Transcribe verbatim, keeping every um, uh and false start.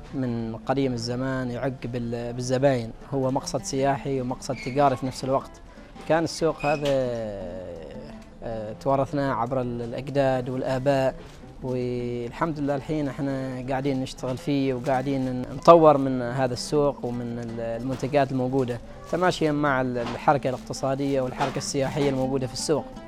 من قديم الزمان يعق بالزباين، هو مقصد سياحي ومقصد تجاري في نفس الوقت. كان السوق هذا تورثناه عبر الأجداد والآباء، والحمد لله الحين احنا قاعدين نشتغل فيه وقاعدين نطور من هذا السوق ومن المنتجات الموجودة تماشيا مع الحركة الاقتصادية والحركة السياحية الموجودة في السوق.